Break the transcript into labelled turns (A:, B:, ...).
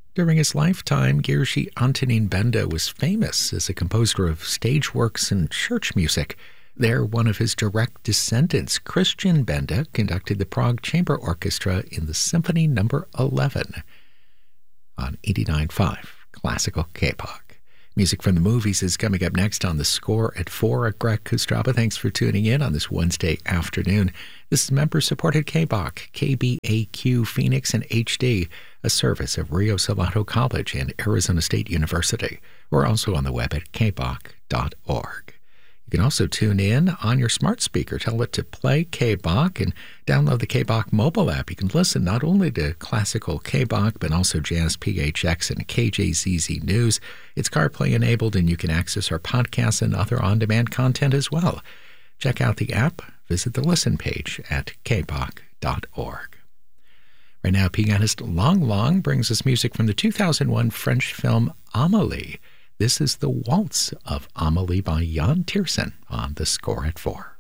A: During his lifetime, György Antonin Benda was famous as a composer of stage works and church music. There, one of his direct descendants, Christian Benda, conducted the Prague Chamber Orchestra in the Symphony No. 11 on 89.5 Classical K-Pop. Music from the movies is coming up next on The Score at 4. Greg Kostraba, thanks for tuning in on this Wednesday afternoon. This is member-supported KBOC, KBAQ Phoenix and HD, a service of Rio Salado College and Arizona State University. We're also on the web at kbok.org. You can also tune in on your smart speaker. Tell it to play KBOC and download the KBOC mobile app. You can listen not only to classical KBOC, but also Jazz PHX and KJZZ News. It's CarPlay enabled, and you can access our podcasts and other on-demand content as well. Check out the app. Visit the listen page at kbok.org. Right now, pianist Lang Lang brings us music from the 2001 French film Amélie. This is the Waltz of Amélie by Jan Tiersen on The Score at 4.